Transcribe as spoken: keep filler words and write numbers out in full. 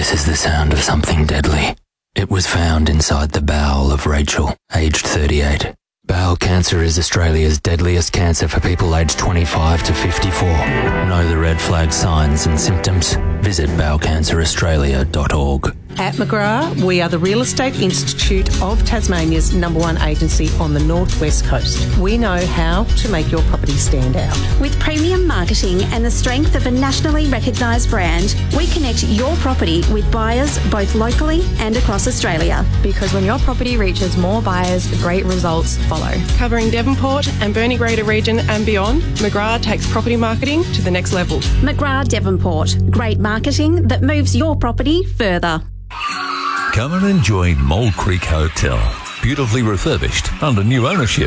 This is the sound of something deadly. It was found inside the bowel of Rachel, aged thirty-eight. Bowel cancer is Australia's deadliest cancer for people aged twenty-five to fifty-four. Know the red flag signs and symptoms? Visit bowel cancer australia dot org. At McGrath, we are the Real Estate Institute of Tasmania's number one agency on the northwest coast. We know how to make your property stand out. With premium marketing and the strength of a nationally recognised brand, we connect your property with buyers both locally and across Australia. Because when your property reaches more buyers, great results follow. Covering Devonport and Burnie Greater region and beyond, McGrath takes property marketing to the next level. McGrath Devonport. Great marketing that moves your property further. Come and enjoy Mole Creek Hotel. Beautifully refurbished under new ownership.